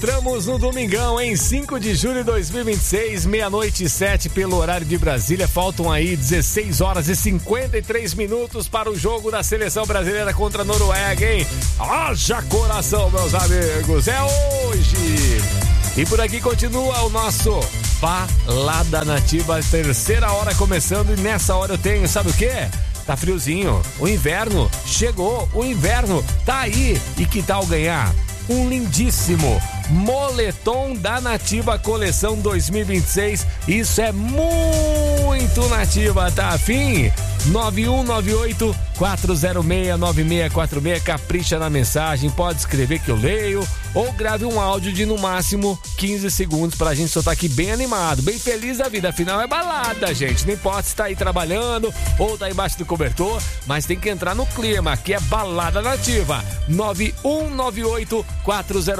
Entramos no domingão, em 5 de julho de 2026, 00:07 pelo horário de Brasília. Faltam aí 16 horas e 53 minutos para o jogo da seleção brasileira contra a Noruega, hein? Haja coração, meus amigos, é hoje! E por aqui continua o nosso Balada Nativa, terceira hora começando, e nessa hora eu tenho, sabe o quê? Tá friozinho, o inverno chegou, o inverno tá aí. E que tal ganhar um lindíssimo moletom da Nativa Coleção 2026? Isso é muito Nativa, tá afim? 9198-406-9646. Capricha na mensagem, pode escrever que eu leio, ou grave um áudio de no máximo 15 segundos pra gente soltar aqui bem animado, bem feliz da vida. Afinal é balada, gente. Não importa se tá aí trabalhando ou tá embaixo do cobertor, mas tem que entrar no clima, que é Balada Nativa. 9198-406